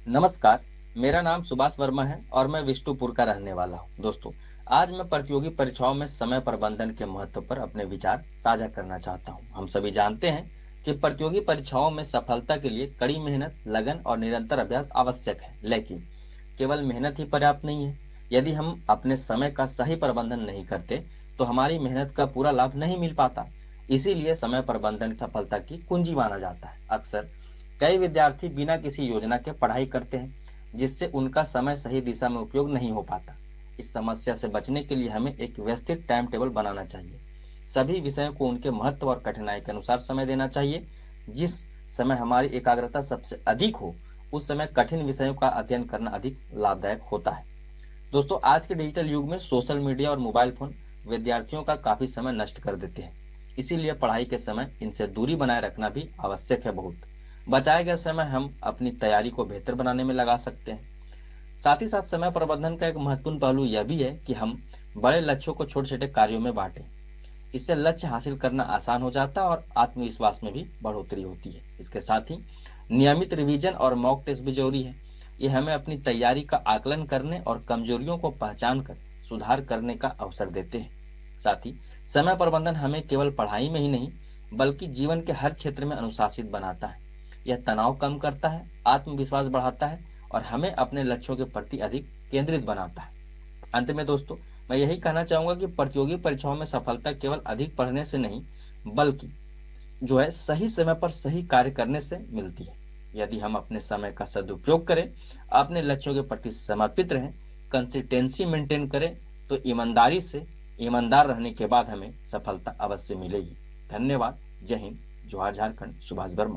नमस्कार। मेरा नाम सुभाष वर्मा है और मैं विष्णुपुर का रहने वाला हूँ। दोस्तों, आज मैं प्रतियोगी परीक्षाओं में समय प्रबंधन के महत्व पर अपने विचार साझा करना चाहता हूँ। हम सभी जानते हैं कि प्रतियोगी परीक्षाओं में सफलता के लिए कड़ी मेहनत, लगन और निरंतर अभ्यास आवश्यक है, लेकिन केवल मेहनत ही पर्याप्त नहीं है। यदि हम अपने समय का सही प्रबंधन नहीं करते, तो हमारी मेहनत का पूरा लाभ नहीं मिल पाता। इसीलिए समय प्रबंधन सफलता की कुंजी माना जाता है। अक्सर कई विद्यार्थी बिना किसी योजना के पढ़ाई करते हैं, जिससे उनका समय सही दिशा में उपयोग नहीं हो पाता। इस समस्या से बचने के लिए हमें एक व्यवस्थित टाइम टेबल बनाना चाहिए। सभी विषयों को उनके महत्व और कठिनाई के अनुसार समय देना चाहिए। जिस समय हमारी एकाग्रता सबसे अधिक हो, उस समय कठिन विषयों का अध्ययन करना अधिक लाभदायक होता है। दोस्तों, आज के डिजिटल युग में सोशल मीडिया और मोबाइल फोन विद्यार्थियों का काफी समय नष्ट कर देते हैं। इसीलिए पढ़ाई के समय इनसे दूरी बनाए रखना भी आवश्यक है। बहुत बचाए गए समय हम अपनी तैयारी को बेहतर बनाने में लगा सकते हैं। साथ ही साथ समय प्रबंधन का एक महत्वपूर्ण पहलू यह भी है कि हम बड़े लक्ष्यों को छोटे छोटे कार्यों में बांटें। इससे लक्ष्य हासिल करना आसान हो जाता है और आत्मविश्वास में भी बढ़ोतरी होती है। इसके साथ ही नियमित रिवीजन और मॉक टेस्ट भी जरूरी है। ये हमें अपनी तैयारी का आकलन करने और कमजोरियों को पहचान कर सुधार करने का अवसर देते हैं। साथ ही समय प्रबंधन हमें केवल पढ़ाई में ही नहीं, बल्कि जीवन के हर क्षेत्र में अनुशासित बनाता है। यह तनाव कम करता है, आत्मविश्वास बढ़ाता है और हमें अपने लक्ष्यों के प्रति अधिक केंद्रित बनाता है। अंत में दोस्तों, मैं यही कहना चाहूंगा कि प्रतियोगी परीक्षाओं में सफलता केवल अधिक पढ़ने से नहीं, बल्कि सही समय पर सही कार्य करने से मिलती है। यदि हम अपने समय का सदुपयोग करें, अपने लक्ष्यों के प्रति समर्पित रहें, कंसिस्टेंसी मेंटेन करें, तो ईमानदार रहने के बाद हमें सफलता अवश्य मिलेगी। धन्यवाद। जय हिंद। जोहार झारखंड। सुभाष वर्मा।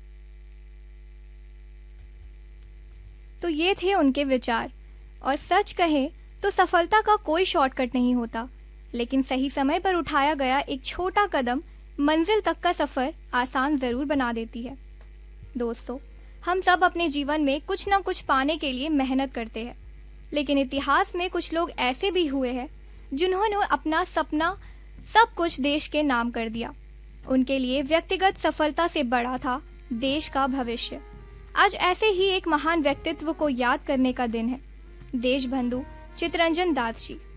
तो ये थे उनके विचार। और सच कहें तो सफलता का कोई शॉर्टकट नहीं होता, लेकिन सही समय पर उठाया गया एक छोटा कदम मंजिल तक का सफर आसान जरूर बना देती है। दोस्तों, हम सब अपने जीवन में कुछ न कुछ पाने के लिए मेहनत करते हैं, लेकिन इतिहास में कुछ लोग ऐसे भी हुए हैं जिन्होंने अपना सपना सब कुछ देश के नाम कर दिया। उनके लिए व्यक्तिगत सफलता से बड़ा था देश का भविष्य। आज ऐसे ही एक महान व्यक्तित्व को याद करने का दिन है। देशबंधु चित्तरंजन दास जी।